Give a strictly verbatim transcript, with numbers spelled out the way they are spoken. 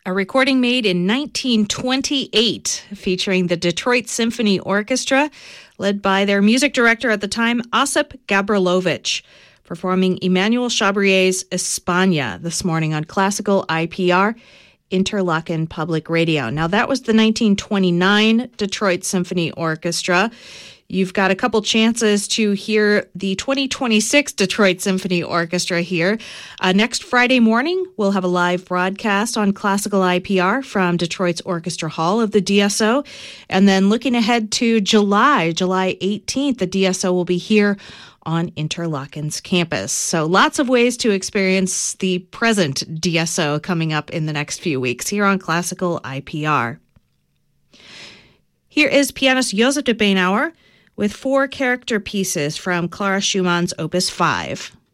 a recording made in nineteen twenty-eight featuring the Detroit Symphony Orchestra, led by their music director at the time, Osip Gabrilovich, performing Emmanuel Chabrier's España this morning on Classical I P R, Interlochen Public Radio. Now, that was the nineteen twenty-nine Detroit Symphony Orchestra. You've got a couple chances to hear the twenty twenty-six Detroit Symphony Orchestra here. Uh, next Friday morning, we'll have a live broadcast on Classical I P R from Detroit's Orchestra Hall of the D S O. And then looking ahead to July, July eighteenth, the D S O will be here on Interlochen's campus. So lots of ways to experience the present D S O coming up in the next few weeks here on Classical I P R. Here is pianist Josef de Beenauer with four character pieces from Clara Schumann's Opus five.